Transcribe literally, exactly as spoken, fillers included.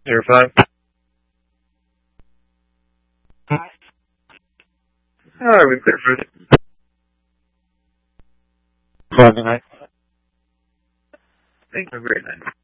Zero five. Alright, we clear for it. Closing night. Thank you. Have a great night.